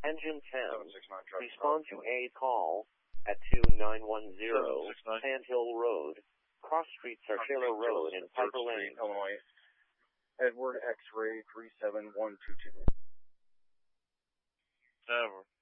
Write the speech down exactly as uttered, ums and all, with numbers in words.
Engine ten, seven six nine truck. respond to a call at two nine one zero Sand Hill Road, Cross Street, Sarcelo Road in Piper Lane, Illinois. Edward X-ray three seven one two two. Never.